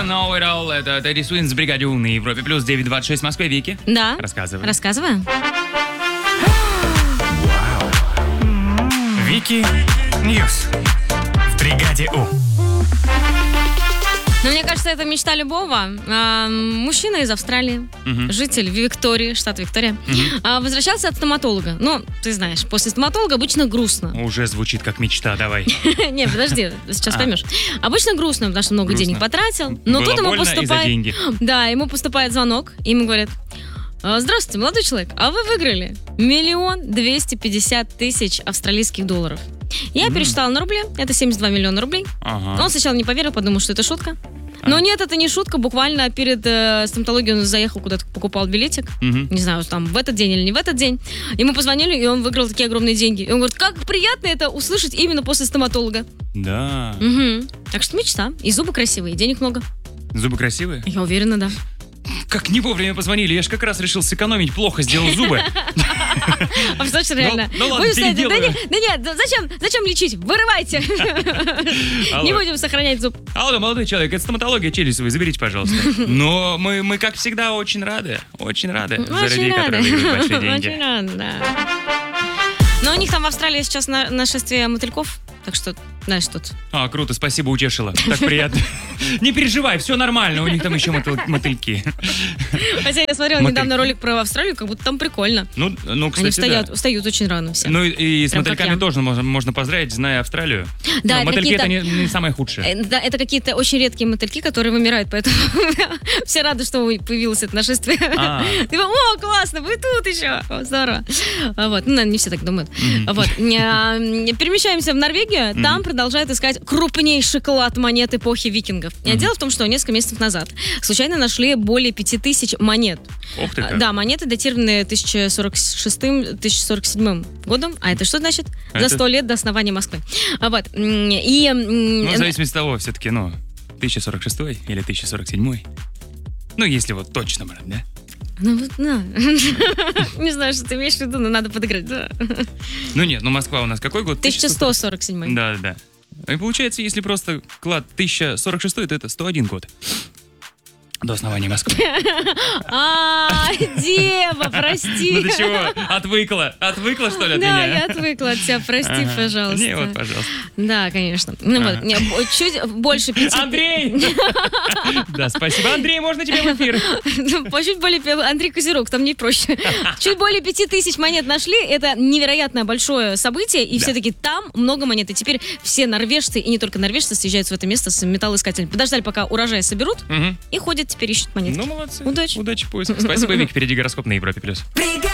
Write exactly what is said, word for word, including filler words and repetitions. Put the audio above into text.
don't know it all. Это Teddy Swims в бригаде У на Европе плюс девять двадцать шесть в Москве. Вики? Да. Рассказывай. Рассказываю. Вики Ньюс в бригаде У. Ну, мне кажется, это мечта любого. А, мужчина из Австралии, Мгм. житель Виктории, штат Виктория, Мгм. а, возвращался от стоматолога. Ну, ты знаешь, после стоматолога обычно грустно. Уже звучит как мечта, давай. Не, подожди, сейчас А. поймешь. Обычно грустно, потому что много Грустно. денег потратил. Но Было тут ему больно и за поступает... деньги. Да, ему поступает звонок, и ему говорят: «А, здравствуйте, молодой человек, а вы выиграли миллион двести пятьдесят тысяч австралийских долларов». Я М. пересчитала на рубли, это семьдесят два миллиона рублей. Ага. Он сначала не поверил, подумал, что это шутка. Но А. нет, это не шутка. Буквально перед э, стоматологией он заехал куда-то, покупал билетик. Мгм. Не знаю, там в этот день или не в этот день. Ему позвонили, и он выиграл такие огромные деньги. И он говорит, как приятно это услышать именно после стоматолога. Да. Мгм. Так что мечта. И зубы красивые, и денег много. Зубы красивые? Я уверена, да. Как не вовремя позвонили, я же как раз решил сэкономить, плохо сделал зубы. А представляешь, реально. ну ладно, Будем ставить- да, переделаю. нет, да нет, да зачем, зачем лечить? Вырывайте. Алло. Не будем сохранять зуб. Алло, молодой человек, это стоматология челюстевой, заберите, пожалуйста. Но мы, мы, как всегда, очень рады, очень рады за Очень людей, рада. которые выиграют большие Очень деньги. рада, да. Но у них там в Австралии сейчас на- нашествие мотыльков, так что, знаешь, тут... А, круто, спасибо, утешила. Так приятно. Не переживай, все нормально, у них там еще мотыл- мотыльки. Хотя я смотрела Мотыльки. недавно ролик про Австралию, как будто там прикольно. Ну, ну, Они кстати, встают, да. встают очень рано все. Ну и, и с Прям как мотыльками я. тоже можно, можно поздравить, зная Австралию. Да, Но это мотыльки это не, какие-то- не самое худшее. Э, Да, это какие-то очень редкие мотыльки, которые вымирают, поэтому все рады, что появилось это нашествие. А. Ты думаешь, о, классно, вы тут еще, О, здорово. А Вот, ну, наверное, не все так думают. Мгм. Вот, а, перемещаемся в Норвегию, там Мгм. продолжают искать крупнейший клад монет эпохи викингов. Мгм. Дело в том, что несколько месяцев назад случайно нашли более пяти тысяч монет. Ох ты А, как. Да, монеты датированы тысяча сорок шестым — тысяча сорок седьмым годом. А это что значит? За Это- сто лет до основания Москвы. А Вот. м, И... м, Ну, в зависимости от того, все-таки, ну, тысяча сорок шестой или тысяча сорок седьмой. Ну, если вот точно брать, да? Ну, вот, да. Не знаю, что ты имеешь в виду, но надо подыграть. Да. Ну нет, ну Москва у нас какой год? тысяча сто сорок седьмой. Да, да. И получается, если просто клад тысяча сорок шестой, то это сто один год. До основания Москвы. А, дева, прости. Ну ты чего? Отвыкла? Отвыкла, что ли, от Да, меня? я отвыкла от тебя, прости, Ага. пожалуйста. Не, вот, пожалуйста. Да, конечно. Ну Ага. вот, не, бо- чуть больше пяти... Андрей! Да, спасибо. Андрей, можно тебе в эфир? Ну, чуть более... пя- Андрей Козерог, там не проще. Чуть более пяти тысяч монет нашли. Это невероятно большое событие. И Да. все-таки там много монет. И теперь все норвежцы, и не только норвежцы, съезжают в это место с металлоискателем. Подождали, пока урожай соберут, Мгм. и ходят теперь ищут монетки. Ну, молодцы. Удачи. Удачи в поисках. Спасибо, Вик. Впереди гороскоп на Европе+. плюс. Бригаде